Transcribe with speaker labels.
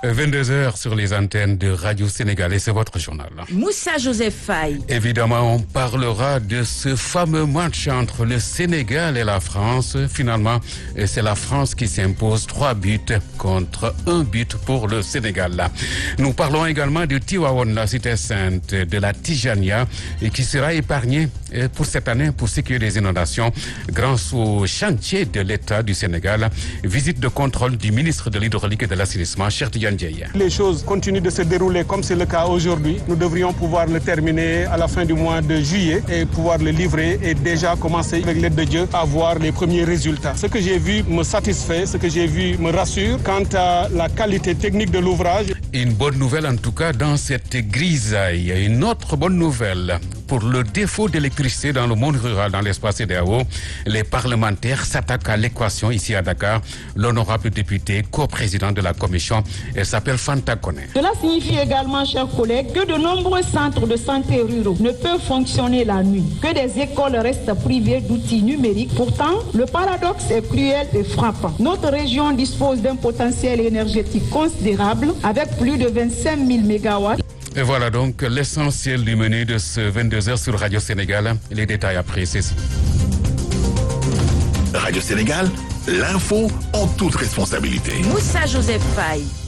Speaker 1: 22 heures sur les antennes de Radio Sénégal et c'est votre journal.
Speaker 2: Moussa Joseph Faye.
Speaker 1: Évidemment, on parlera de ce fameux match entre le Sénégal et la France. Finalement, c'est la France qui s'impose 3 buts contre 1 but pour le Sénégal. Nous parlons également de Tivaouane, la cité sainte, de la Tijania, et qui sera épargnée pour cette année pour ce qui est des inondations grâce au chantier de l'État du Sénégal. Visite de contrôle du ministre de l'Hydraulique et de l'Assainissement, Cheikh Tidiane Dièye.
Speaker 3: Les choses continuent de se dérouler comme c'est le cas aujourd'hui. Nous devrions pouvoir le terminer à la fin du mois de juillet et pouvoir le livrer et déjà commencer avec l'aide de Dieu à voir les premiers résultats. Ce que j'ai vu me satisfait, ce que j'ai vu me rassure quant à la qualité technique de l'ouvrage.
Speaker 1: Une bonne nouvelle en tout cas dans cette grisaille. Une autre bonne nouvelle pour le défaut d'électricité dans le monde rural, dans l'espace CEDEAO. Les parlementaires s'attaquent à l'équation ici à Dakar. L'honorable député, coprésident de la commission, elle s'appelle Fanta Koné.
Speaker 4: Cela signifie également, chers collègues, que de nombreux centres de santé ruraux ne peuvent fonctionner la nuit, que des écoles restent privées d'outils numériques. Pourtant, le paradoxe est cruel et frappant. Notre région dispose d'un potentiel énergétique considérable avec plus de 25 000 mégawatts.
Speaker 1: Et voilà donc l'essentiel du menu de ce 22h sur Radio Sénégal. Les détails après, c'est ici.
Speaker 5: Radio Sénégal, l'info en toute responsabilité.
Speaker 2: Moussa Joseph Faye.